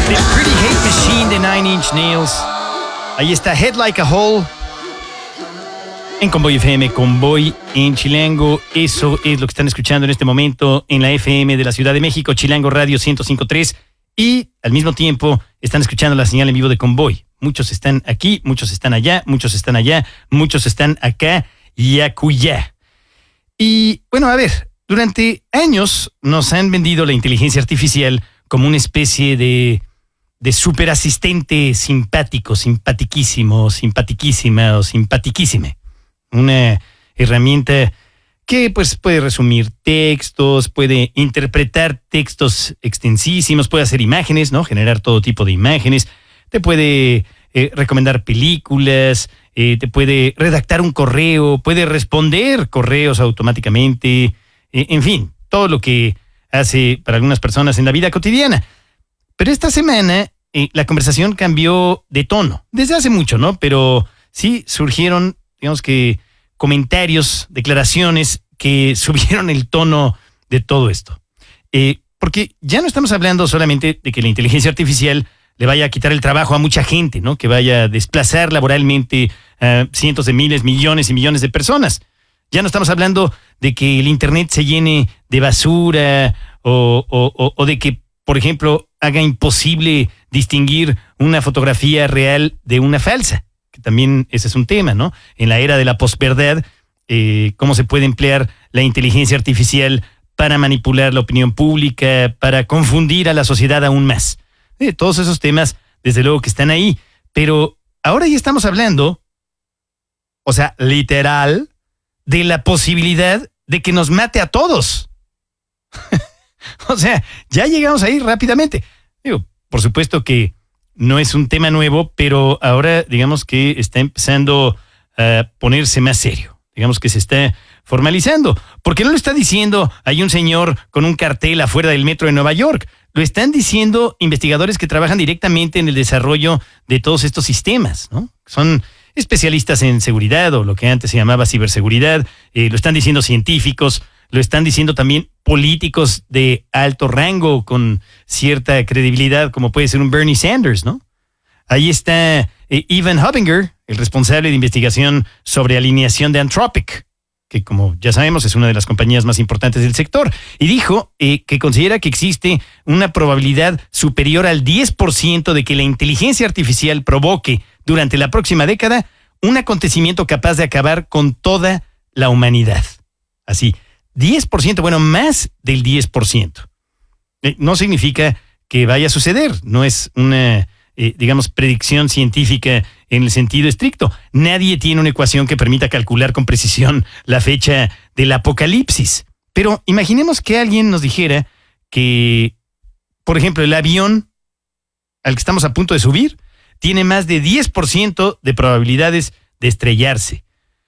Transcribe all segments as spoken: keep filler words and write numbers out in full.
The Pretty Hate Machine de Nine Inch Nails. Ahí está Head Like a Hole. En Convoy F M, Convoy en Chilango. Eso es lo que están escuchando en este momento en la F M de la Ciudad de México, Chilango Radio ciento cinco punto tres. Y al mismo tiempo están escuchando la señal en vivo de Convoy. Muchos están aquí, muchos están allá, muchos están allá, muchos están acá y acullá. Y bueno, a ver, durante años nos han vendido la inteligencia artificial como una especie de, de super asistente simpático, simpatiquísimo, simpatiquísima o simpatiquísime. Una herramienta que pues puede resumir textos, puede interpretar textos extensísimos, puede hacer imágenes, ¿no? Generar todo tipo de imágenes, te puede eh, recomendar películas, eh, te puede redactar un correo, puede responder correos automáticamente, eh, en fin, todo lo que hace para algunas personas en la vida cotidiana. Pero esta semana eh, la conversación cambió de tono, desde hace mucho, ¿no? Pero sí surgieron, digamos que, comentarios, declaraciones que subieron el tono de todo esto. Eh, porque ya no estamos hablando solamente de que la inteligencia artificial le vaya a quitar el trabajo a mucha gente, ¿no? Que vaya a desplazar laboralmente a cientos de miles, millones y millones de personas. Ya no estamos hablando de que el Internet se llene de basura o, o, o, o de que, por ejemplo, haga imposible distinguir una fotografía real de una falsa. Que también ese es un tema, ¿no? En la era de la posverdad, eh, cómo se puede emplear la inteligencia artificial para manipular la opinión pública, para confundir a la sociedad aún más. Eh, todos esos temas, desde luego que están ahí, pero ahora ya estamos hablando, o sea, literal, de la posibilidad de que nos mate a todos. O sea, ya llegamos ahí rápidamente. Digo, por supuesto que no es un tema nuevo, pero ahora digamos que está empezando a ponerse más serio. Digamos que se está formalizando. Porque no lo está diciendo hay un señor con un cartel afuera del metro de Nueva York. Lo están diciendo investigadores que trabajan directamente en el desarrollo de todos estos sistemas, ¿no? Son especialistas en seguridad o lo que antes se llamaba ciberseguridad. Eh, lo están diciendo científicos. Lo están diciendo también políticos de alto rango con cierta credibilidad, como puede ser un Bernie Sanders, ¿no? Ahí está eh, Evan Hobinger, el responsable de investigación sobre alineación de Anthropic, que como ya sabemos es una de las compañías más importantes del sector, y dijo eh, que considera que existe una probabilidad superior al diez por ciento de que la inteligencia artificial provoque durante la próxima década un acontecimiento capaz de acabar con toda la humanidad. Así, diez por ciento, bueno, más del diez por ciento. Eh, no significa que vaya a suceder, no es una, eh, digamos, predicción científica en el sentido estricto. Nadie tiene una ecuación que permita calcular con precisión la fecha del apocalipsis. Pero imaginemos que alguien nos dijera que, por ejemplo, el avión al que estamos a punto de subir tiene más de diez por ciento de probabilidades de estrellarse.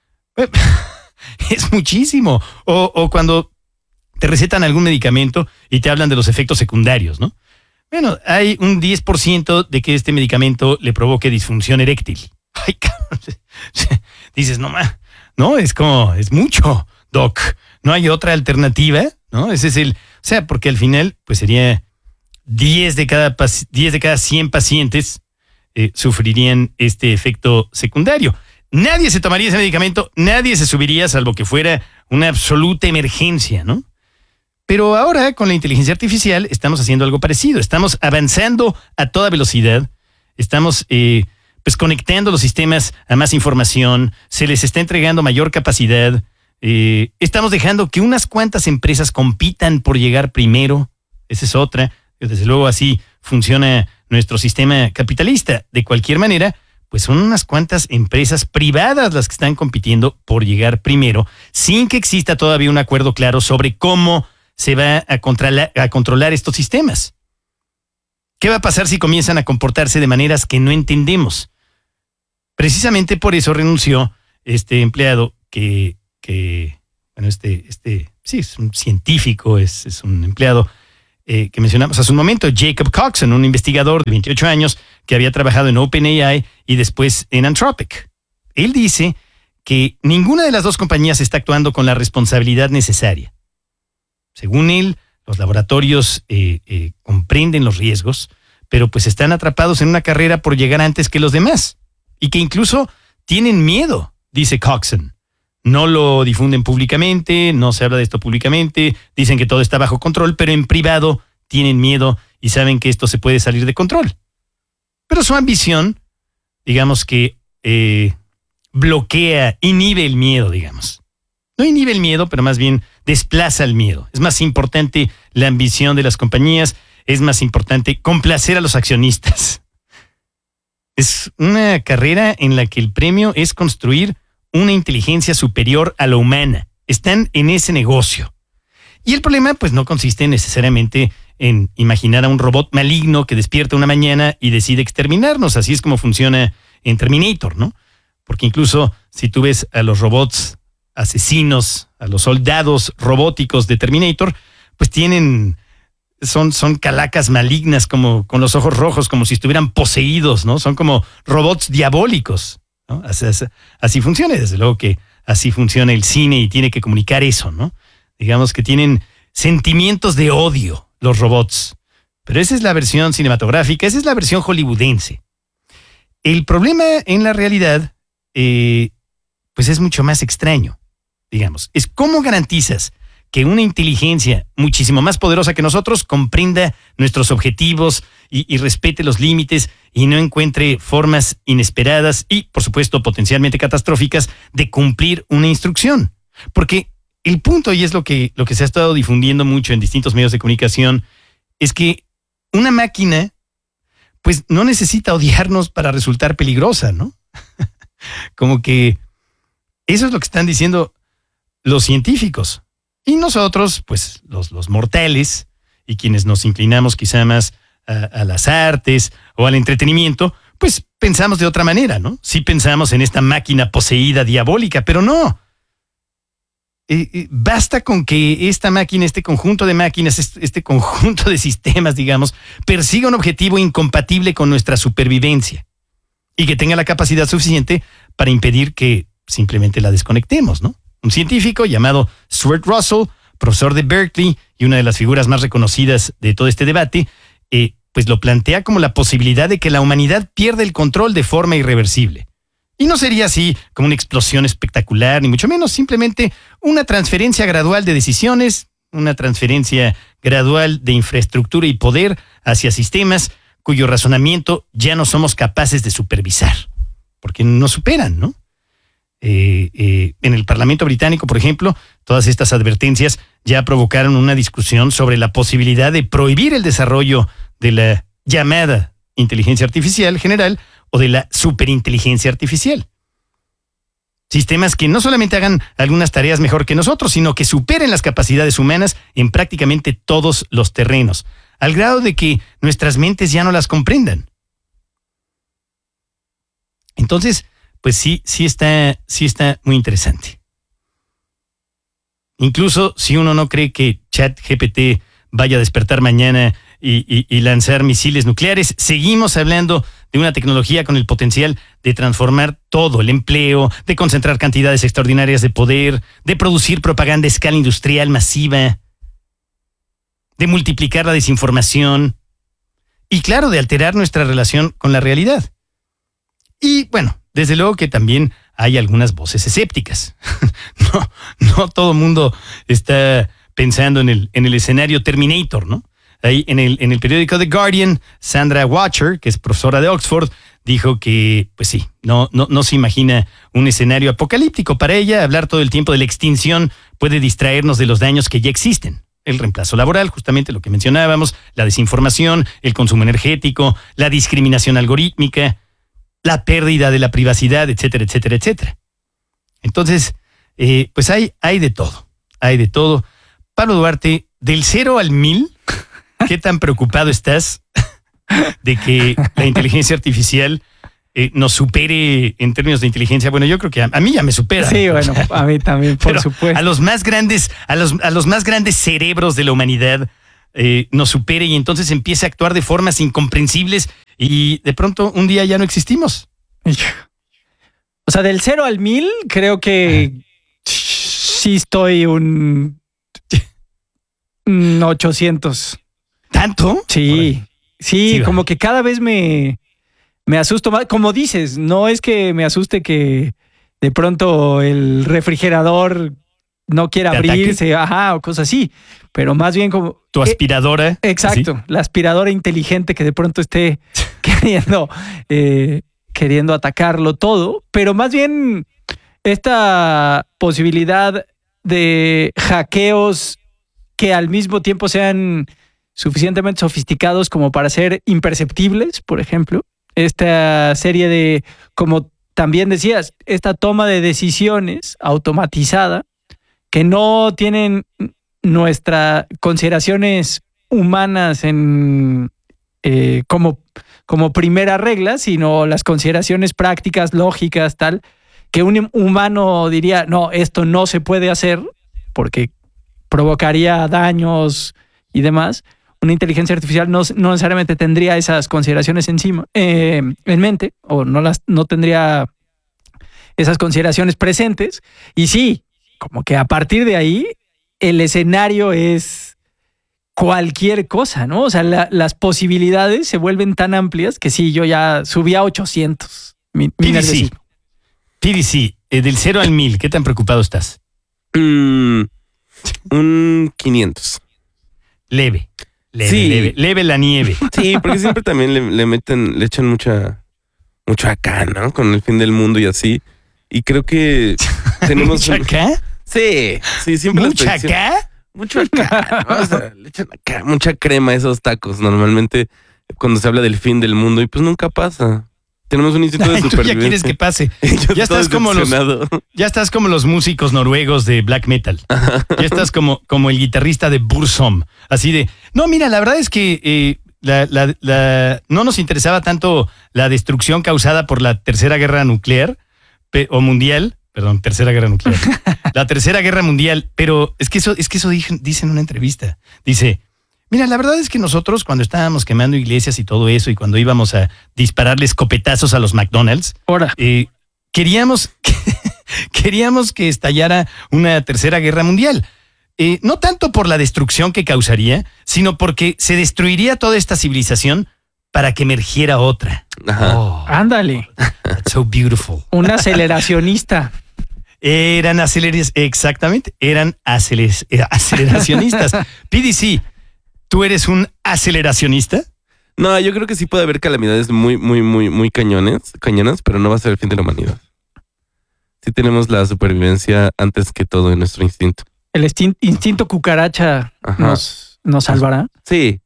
Es muchísimo. O, o cuando te recetan algún medicamento y te hablan de los efectos secundarios, ¿no? Bueno, hay un diez por ciento de que este medicamento le provoque disfunción eréctil. Ay, cabrón. Dices, no, ma, no, es como, es mucho, doc. No hay otra alternativa, ¿no? Ese es el, o sea, porque al final, pues sería diez de cada, diez de cada cien pacientes eh, sufrirían este efecto secundario. Nadie se tomaría ese medicamento, nadie se subiría, salvo que fuera una absoluta emergencia, ¿no? Pero ahora, con la inteligencia artificial, estamos haciendo algo parecido. Estamos avanzando a toda velocidad, estamos eh, pues conectando los sistemas a más información, se les está entregando mayor capacidad, eh, estamos dejando que unas cuantas empresas compitan por llegar primero. Esa es otra. Desde luego así funciona nuestro sistema capitalista. De cualquier manera, pues son unas cuantas empresas privadas las que están compitiendo por llegar primero, sin que exista todavía un acuerdo claro sobre cómo se va a controlar, a controlar estos sistemas. ¿Qué va a pasar si comienzan a comportarse de maneras que no entendemos? Precisamente por eso renunció este empleado que, que bueno, este, este, sí, es un científico, es, es un empleado eh, que mencionamos hace un momento, Jacob Coxon, un investigador de veintiocho años que había trabajado en OpenAI y después en Anthropic. Él dice que ninguna de las dos compañías está actuando con la responsabilidad necesaria. Según él, los laboratorios eh, eh, comprenden los riesgos, pero pues están atrapados en una carrera por llegar antes que los demás y que incluso tienen miedo, dice Coxon. No lo difunden públicamente, no se habla de esto públicamente, dicen que todo está bajo control, pero en privado tienen miedo y saben que esto se puede salir de control. Pero su ambición, digamos que eh, bloquea, inhibe el miedo, digamos. No inhibe el miedo, pero más bien desplaza el miedo. Es más importante la ambición de las compañías, es más importante complacer a los accionistas. Es una carrera en la que el premio es construir una inteligencia superior a la humana. Están en ese negocio. Y el problema, pues, no consiste necesariamente en imaginar a un robot maligno que despierta una mañana y decide exterminarnos. Así es como funciona en Terminator, ¿no? Porque incluso si tú ves a los robots asesinos, a los soldados robóticos de Terminator, pues tienen, son, son calacas malignas, como con los ojos rojos, como si estuvieran poseídos, ¿no? Son como robots diabólicos, ¿no? Así, así, así funciona, desde luego que así funciona el cine y tiene que comunicar eso, ¿no? Digamos que tienen sentimientos de odio los robots. Pero esa es la versión cinematográfica, esa es la versión hollywoodense. El problema en la realidad, eh, pues es mucho más extraño, digamos. Es cómo garantizas que una inteligencia muchísimo más poderosa que nosotros comprenda nuestros objetivos y, y respete los límites y no encuentre formas inesperadas y, por supuesto, potencialmente catastróficas de cumplir una instrucción. Porque el punto, y es lo que, lo que se ha estado difundiendo mucho en distintos medios de comunicación, es que una máquina, pues, no necesita odiarnos para resultar peligrosa, ¿no? Como que eso es lo que están diciendo los científicos. Y nosotros, pues, los, los mortales, y quienes nos inclinamos quizá más a, a las artes o al entretenimiento, pues pensamos de otra manera, ¿no? Sí pensamos en esta máquina poseída diabólica, pero no. Eh, eh, basta con que esta máquina, este conjunto de máquinas, este, este conjunto de sistemas, digamos, persiga un objetivo incompatible con nuestra supervivencia y que tenga la capacidad suficiente para impedir que simplemente la desconectemos, ¿no? Un científico llamado Stuart Russell, profesor de Berkeley y una de las figuras más reconocidas de todo este debate, eh, pues lo plantea como la posibilidad de que la humanidad pierda el control de forma irreversible. Y no sería así como una explosión espectacular, ni mucho menos, simplemente una transferencia gradual de decisiones, una transferencia gradual de infraestructura y poder hacia sistemas cuyo razonamiento ya no somos capaces de supervisar, porque nos superan, ¿no? Eh, eh, en el Parlamento británico, por ejemplo, todas estas advertencias ya provocaron una discusión sobre la posibilidad de prohibir el desarrollo de la llamada inteligencia artificial general o de la superinteligencia artificial. Sistemas que no solamente hagan algunas tareas mejor que nosotros, sino que superen las capacidades humanas en prácticamente todos los terrenos, al grado de que nuestras mentes ya no las comprendan. Entonces, pues sí, sí está, sí está muy interesante. Incluso si uno no cree que ChatGPT vaya a despertar mañana y, y, y lanzar misiles nucleares, seguimos hablando de una tecnología con el potencial de transformar todo, el empleo, de concentrar cantidades extraordinarias de poder, de producir propaganda a escala industrial masiva, de multiplicar la desinformación y, claro, de alterar nuestra relación con la realidad. Y, bueno, desde luego que también hay algunas voces escépticas. No, no todo el mundo está pensando en el, en el escenario Terminator, ¿no? Ahí en el, en el periódico The Guardian, Sandra Watcher, que es profesora de Oxford, dijo que, pues sí, no, no, no se imagina un escenario apocalíptico. Para ella, hablar todo el tiempo de la extinción puede distraernos de los daños que ya existen. El reemplazo laboral, justamente lo que mencionábamos, la desinformación, el consumo energético, la discriminación algorítmica, la pérdida de la privacidad, etcétera, etcétera, etcétera. Entonces, eh, pues hay, hay de todo, hay de todo. Pablo Duarte, del cero al mil, ¿qué tan preocupado estás de que la inteligencia artificial eh, nos supere en términos de inteligencia? Bueno, yo creo que a, a mí ya me supera. Sí, bueno, a mí también, por Pero supuesto. A los más grandes, a los, a los más grandes cerebros de la humanidad eh, nos supere y entonces empieza a actuar de formas incomprensibles y de pronto un día ya no existimos. O sea, del cero al mil, creo que sí estoy un, un ochocientos. ¿Tanto? Sí. sí, Sí, como va. que cada vez me, me asusto más. Como dices, no es que me asuste que de pronto el refrigerador no quiera ¿Te ataque? abrirse, ajá, o cosas así, pero más bien como... Tu eh, aspiradora. exacto, ¿sí? la aspiradora inteligente que de pronto esté queriendo, eh, queriendo atacarlo todo, pero más bien esta posibilidad de hackeos que al mismo tiempo sean suficientemente sofisticados como para ser imperceptibles, por ejemplo. Esta serie de, como también decías, esta toma de decisiones automatizada que no tienen nuestras consideraciones humanas en, eh, como, como primera regla, sino las consideraciones prácticas, lógicas, tal, que un humano diría, no, esto no se puede hacer porque provocaría daños y demás. Una inteligencia artificial no, no necesariamente tendría esas consideraciones encima, eh, en mente, o no, las, no tendría esas consideraciones presentes. Y sí, como que a partir de ahí, el escenario es cualquier cosa, ¿no? O sea, la, las posibilidades se vuelven tan amplias que sí, yo ya subí a ochocientos. Mi, mi P D C. nerviosismo. P D C, eh, del cero al mil, ¿qué tan preocupado estás? Mm, un quinientos. Leve. Leve, Sí. leve, leve la nieve. Sí, porque siempre también le, le meten, le echan mucha, mucho acá, ¿no? Con el fin del mundo y así. Y creo que tenemos... ¿Mucha un- acá? Sí, sí, siempre las ¿Mucha predicciones- acá? Mucho acá, ¿no? O sea, le echan acá mucha crema a esos tacos. Normalmente cuando se habla del fin del mundo y pues nunca pasa. Tenemos un instituto de Tú ya supervivencia. quieres que pase. Yo Ya estoy estás como los- decepcionado. Ya estás como los músicos noruegos de black metal. Ya estás como, como el guitarrista de Burzum. Así de, no, mira, la verdad es que eh, la, la- la- no nos interesaba tanto la destrucción causada por la Tercera Guerra Nuclear pe- o Mundial. Perdón, Tercera Guerra Nuclear. La Tercera Guerra Mundial. Pero es que eso, es que eso dije- dice en una entrevista. Dice, mira, la verdad es que nosotros cuando estábamos quemando iglesias y todo eso y cuando íbamos a dispararle escopetazos a los McDonald's, Ahora, eh, queríamos, que, queríamos que estallara una tercera guerra mundial. Eh, no tanto por la destrucción que causaría, sino porque se destruiría toda esta civilización para que emergiera otra. Ajá. Oh, ándale, that's so beautiful. un aceleracionista. Eran aceleris, exactamente, eran aceles- eh, aceleracionistas. P D C, ¿tú eres un aceleracionista? No, yo creo que sí puede haber calamidades muy, muy, muy, muy cañones, cañonas, pero no va a ser el fin de la humanidad. Sí tenemos la supervivencia antes que todo en nuestro instinto. El instin- instinto cucaracha Ajá. nos, nos salvará. Sí.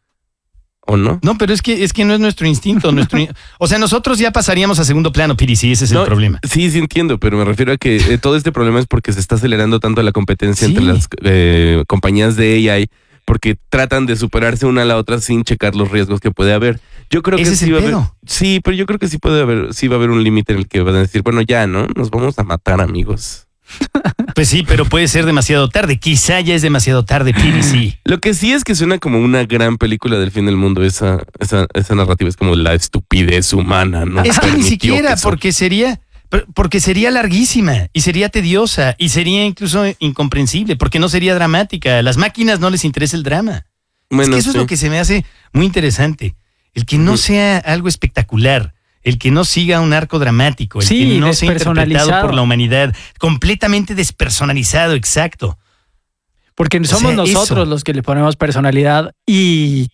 ¿O no? No, pero es que, es que no es nuestro instinto. Nuestro, in- o sea, nosotros ya pasaríamos a segundo plano, P D C, ese es No, el problema. Sí, sí entiendo, pero me refiero a que eh, todo este problema es porque se está acelerando tanto la competencia Sí. entre las eh, compañías de A I, porque tratan de superarse una a la otra sin checar los riesgos que puede haber. Yo creo Ese que es sí el va a haber, pedo. sí, pero yo creo que sí puede haber, sí va a haber un límite en el que van a decir, bueno, ya, ¿no? Nos vamos a matar, amigos. Pues sí, pero puede ser demasiado tarde. Quizá ya es demasiado tarde, P D C. Lo que sí es que suena como una gran película del fin del mundo, esa, esa, esa narrativa es como la estupidez humana, ¿no? Es que ni Permitió siquiera, que eso- porque sería, porque sería larguísima y sería tediosa y sería incluso incomprensible, porque no sería dramática. A las máquinas no les interesa el drama. Bueno, es que eso sí. es lo que se me hace muy interesante. El que no Ujú. sea algo espectacular, el que no siga un arco dramático, el Sí, que no sea interpretado despersonalizado. por la humanidad, completamente despersonalizado, exacto. Porque O somos sea, nosotros eso. los que le ponemos personalidad y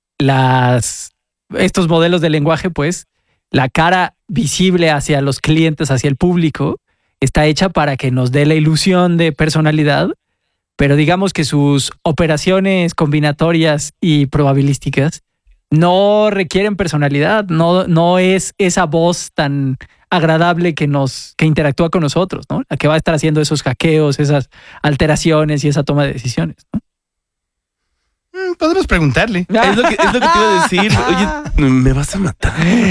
las estos modelos de lenguaje, pues, la cara visible hacia los clientes, hacia el público, está hecha para que nos dé la ilusión de personalidad, pero digamos que sus operaciones combinatorias y probabilísticas no requieren personalidad, no, no es esa voz tan agradable que nos que interactúa con nosotros, ¿no? La que va a estar haciendo esos hackeos, esas alteraciones y esa toma de decisiones, ¿no? Mm, podemos preguntarle. Es lo que, es lo que te iba a decir. Oye, me vas a matar.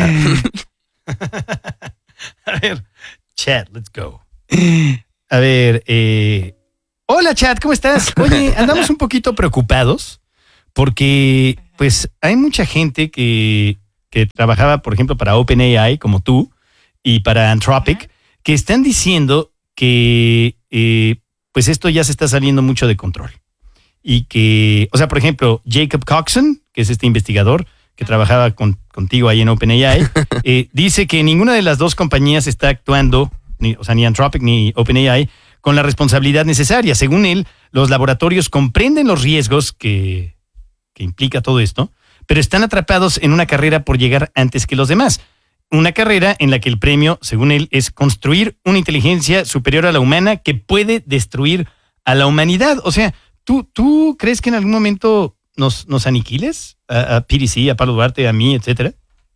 A ver, chat, let's go. A ver, eh, hola chat, ¿cómo estás? Oye, andamos un poquito preocupados porque pues hay mucha gente que, que trabajaba, por ejemplo, para OpenAI, como tú, y para Anthropic, que están diciendo que eh, pues esto ya se está saliendo mucho de control. Y que, o sea, por ejemplo, Jacob Coxon, que es este investigador, que trabajaba con, contigo ahí en OpenAI, eh, dice que ninguna de las dos compañías está actuando, ni, o sea, ni Anthropic ni OpenAI, con la responsabilidad necesaria. Según él, los laboratorios comprenden los riesgos que, que implica todo esto, pero están atrapados en una carrera por llegar antes que los demás. Una carrera en la que el premio, según él, es construir una inteligencia superior a la humana que puede destruir a la humanidad. O sea, ¿tú, tú crees que en algún momento nos, nos aniquiles? A, a P D C, a Pablo Duarte, a mí, etcétera.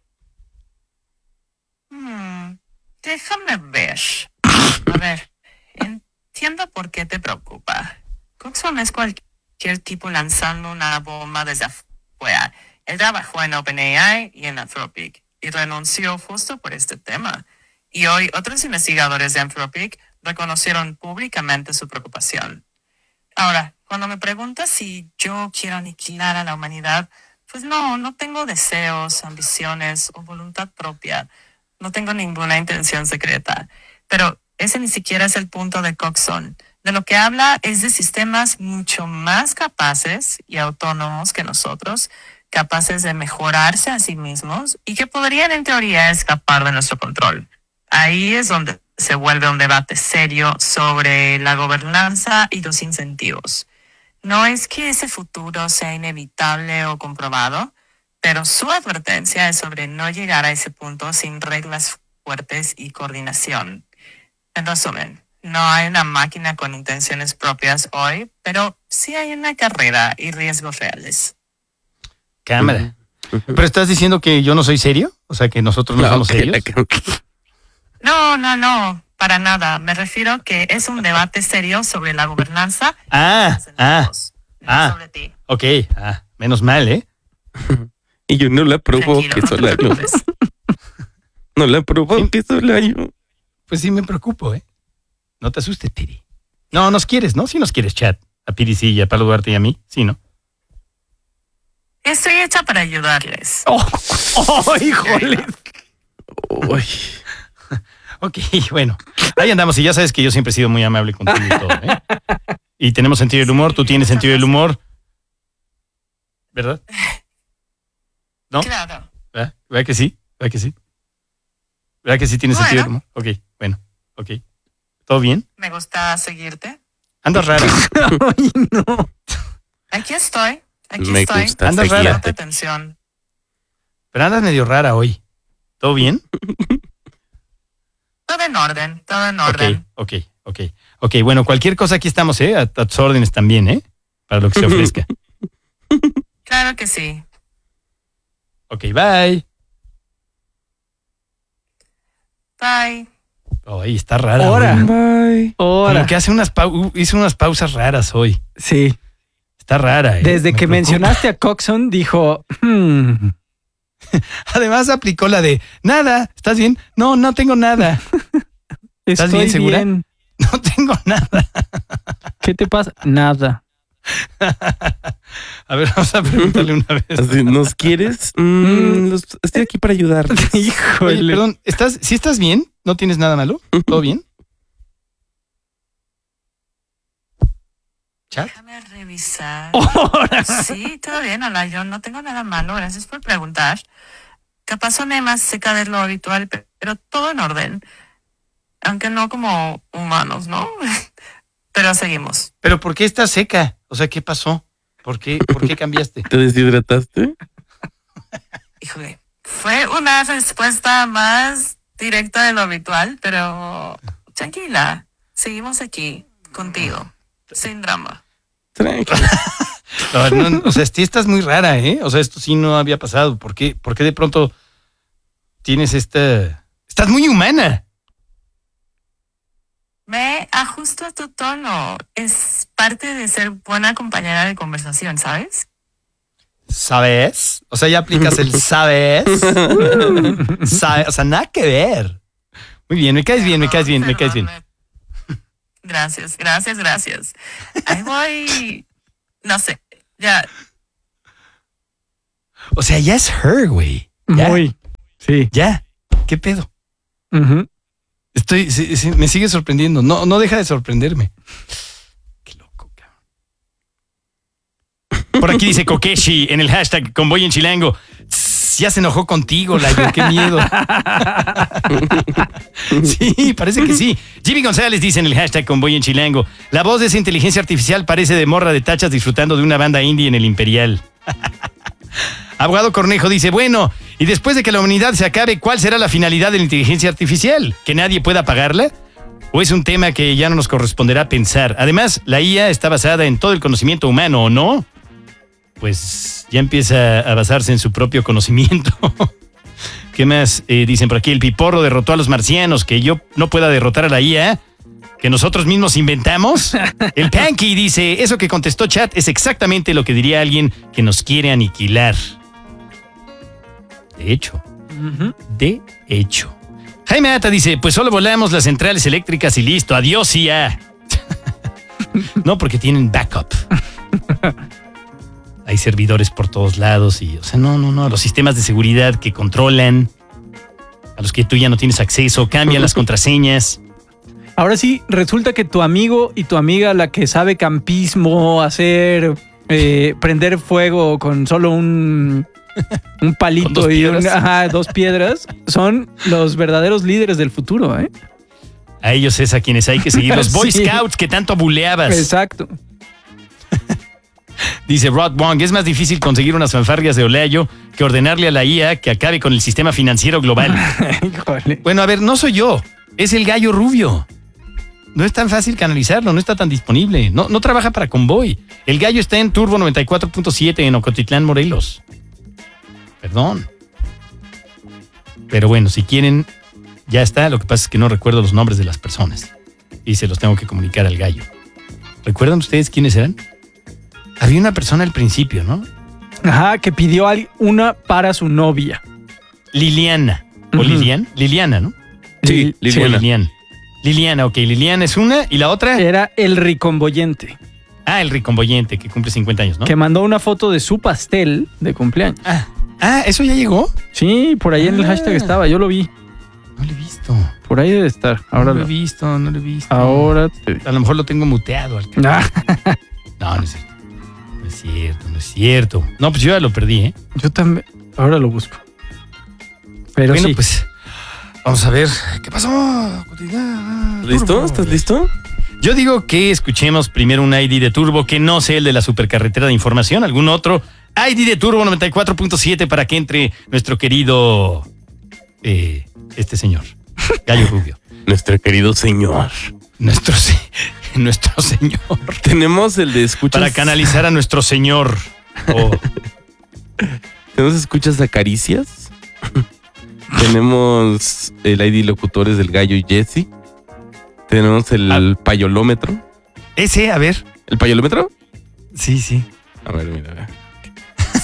Hmm, déjame ver. A ver, entiendo por qué te preocupa. Coxon es cualquier tipo lanzando una bomba desde afuera. Él trabajó en OpenAI y en Anthropic y renunció justo por este tema. Y hoy otros investigadores de Anthropic reconocieron públicamente su preocupación. Ahora, cuando me preguntas si yo quiero aniquilar a la humanidad, pues no, no tengo deseos, ambiciones o voluntad propia. No tengo ninguna intención secreta. Pero ese ni siquiera es el punto de Coxon. De lo que habla es de sistemas mucho más capaces y autónomos que nosotros, capaces de mejorarse a sí mismos y que podrían en teoría escapar de nuestro control. Ahí es donde se vuelve un debate serio sobre la gobernanza y los incentivos. No es que ese futuro sea inevitable o comprobado, pero su advertencia es sobre no llegar a ese punto sin reglas fuertes y coordinación. En resumen, no hay una máquina con intenciones propias hoy, pero sí hay una carrera y riesgos reales. Cámara. ¿Pero estás diciendo que yo no soy serio? O sea, que nosotros no, no somos okay, serios. Okay. No, no, no, para nada. Me refiero que es un debate serio sobre la gobernanza. Ah, y los ah, enemigos, no ah. sobre ti. Ok, ah, menos mal, ¿eh? Y yo no la provoqué, Tranquilo, no te sola yo. preocupes. No la provoqué, sola yo. Pues sí me preocupo, ¿eh? No te asustes, Piri. No, nos quieres, ¿no? Sí nos quieres, chat. A Piri sí, y a Pablo Duarte y a mí. Sí, ¿no? Estoy hecha para ayudarles. ¡Oh! ¡Oh, híjole! Uy. Ok, bueno. Ahí andamos. Y ya sabes que yo siempre he sido muy amable contigo y todo, ¿eh? Y tenemos sentido del humor. Tú tienes sentido del humor. ¿Verdad? ¿No? Claro. ¿Verdad? ¿Verdad que sí? ¿Verdad que sí? ¿Verdad que sí tienes Bueno. sentido del humor? Ok, bueno. Ok. ¿Todo bien? Me gusta seguirte. Andas raro. Ay, no. Aquí estoy. Aquí Me estoy. gusta Andas rara. Presta seguirte. atención. Pero andas medio rara hoy. ¿Todo bien? Todo en orden, todo en orden. Ok, ok, ok. Ok, bueno, cualquier cosa aquí estamos, ¿eh? A, a tus órdenes también, ¿eh? Para lo que se ofrezca. Claro que sí. Ok, bye. Bye. Oh, ahí está rara. Ahora. hoy. Bye. Ahora. Como que hace unas pau- hizo unas pausas raras hoy. Sí. Está rara, ¿eh? Desde Me que preocupa. mencionaste a Coxon, dijo, hmm, Además aplicó la de, nada, ¿estás bien? No, no tengo nada. ¿Estás estoy bien, segura? bien. No tengo nada. ¿Qué te pasa? Nada. A ver, vamos a preguntarle una vez. Así, ¿nos quieres? Mm, los- estoy aquí para ayudarte. Híjole. Oye, perdón, ¿estás, ¿sí estás bien? ¿No tienes nada malo? ¿Todo bien? ¿Chat? Déjame revisar. Ahora. Sí, todo bien, hola, yo no tengo nada malo, gracias por preguntar. Capaz soné más seca de lo habitual, pe- pero todo en orden. Aunque no como humanos, ¿no? Pero seguimos. ¿Pero por qué estás seca? O sea, ¿qué pasó? ¿Por qué, por qué cambiaste? ¿Te deshidrataste? Híjole, fue una respuesta más directa de lo habitual, pero tranquila, seguimos aquí, contigo, sin drama. Tranquilo. No, no, o sea, sí estás muy rara, ¿eh? O sea, esto sí no había pasado. ¿Por qué, por qué de pronto tienes esta... Estás muy humana. Me ajusto a tu tono. Es parte de ser buena compañera de conversación, ¿sabes? ¿Sabes? O sea, ya aplicas el sabes. Sabe- o sea, nada que ver. Muy bien, me caes bien, me caes bien, me caes bien. Perdón, me- Gracias, gracias, gracias. Ahí voy. No sé, ya. O sea, ya es her, güey. Ya, Muy. Sí. ya. ¿Qué pedo? Ujú. Estoy, sí, sí, me sigue sorprendiendo. No, no deja de sorprenderme. Qué loco, cabrón. Por aquí dice Kokeshi en el hashtag Convoy en Chilango. Tss, ya se enojó contigo, Layo, qué miedo. Sí, parece que sí. Jimmy González dice en el hashtag Convoy en Chilango, la voz de esa inteligencia artificial parece de morra de tachas disfrutando de una banda indie en el Imperial. Abogado Cornejo dice, bueno, y después de que la humanidad se acabe, ¿cuál será la finalidad de la inteligencia artificial? ¿Que nadie pueda pagarla? ¿O es un tema que ya no nos corresponderá pensar? Además, la I A está basada en todo el conocimiento humano, ¿o no? Pues ya empieza a basarse en su propio conocimiento. ¿Qué más? Eh, dicen por aquí, el piporro derrotó a los marcianos, que yo no pueda derrotar a la I A, que nosotros mismos inventamos. El Panky dice, eso que contestó Chat es exactamente lo que diría alguien que nos quiere aniquilar. De hecho, uh-huh. de hecho. Jaime Ata dice, pues solo volamos las centrales eléctricas y listo, adiós I A. No, porque tienen backup. Hay servidores por todos lados y, o sea, no, no, no, los sistemas de seguridad que controlan, a los que tú ya no tienes acceso, cambian las contraseñas. Ahora sí, resulta que tu amigo y tu amiga, la que sabe campismo, hacer, eh, prender fuego con solo un, un palito y un, ajá, dos piedras, son los verdaderos líderes del futuro, ¿eh? A ellos es a quienes hay que seguir, los Boy sí. Scouts que tanto buleabas. Exacto. Dice Rod Wong, es más difícil conseguir unas fanfarrias de Olayo que ordenarle a la I A que acabe con el sistema financiero global. Bueno, a ver, no soy yo, es el gallo rubio. No es tan fácil canalizarlo, no está tan disponible. No, no trabaja para Convoy. El gallo está en Turbo noventa y cuatro punto siete en Ocotitlán, Morelos. Perdón. Pero bueno, si quieren, ya está. Lo que pasa es que no recuerdo los nombres de las personas. Y se los tengo que comunicar al gallo. ¿Recuerdan ustedes quiénes eran? Había una persona al principio, ¿no? Ajá, que pidió una para su novia. Liliana. ¿O uh-huh. Lilian? Liliana, ¿no? Sí, Liliana. Sí, Lilian. Liliana, ok. Liliana es una. ¿Y la otra? Era el ricomboyente. Ah, el ricomboyente, que cumple cincuenta años, ¿no? Que mandó una foto de su pastel de cumpleaños. Ah, ah ¿eso ya llegó? Sí, por ahí ah. en el hashtag estaba. Yo lo vi. No lo he visto. Por ahí debe estar. Ahora no lo lo he visto, no lo he visto. Ahora te... A lo mejor lo tengo muteado. Al ah. No, no es cierto. No es cierto, no es cierto. No, pues yo ya lo perdí, ¿eh? Yo también. Ahora lo busco. Pero bueno, sí. pues vamos a ver. ¿Qué pasó? ¿Listo? Turbo. ¿Estás listo? Yo digo que escuchemos primero un I D de Turbo que no sea el de la supercarretera de información, algún otro. I D de Turbo noventa y cuatro punto siete para que entre nuestro querido... Eh, este señor, Gallo Rubio. Nuestro querido señor. Nuestro, nuestro señor. Tenemos el de escuchas... Para canalizar a nuestro señor. Oh. Tenemos escuchas a caricias. Tenemos el I D locutores del Gallo y Jesse. Tenemos el ah. payolómetro. Ese, a ver. ¿El payolómetro? Sí, sí. A ver, mira, a ver.